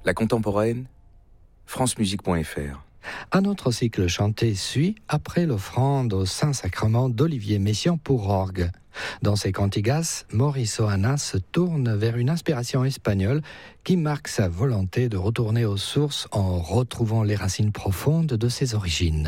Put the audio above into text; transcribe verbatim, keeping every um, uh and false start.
La contemporaine, francemusique point f r. Un autre cycle chanté suit après l'offrande au Saint-Sacrement d'Olivier Messiaen pour orgue. Dans ses cantigas, Maurice Ohana se tourne vers une inspiration espagnole qui marque sa volonté de retourner aux sources en retrouvant les racines profondes de ses origines.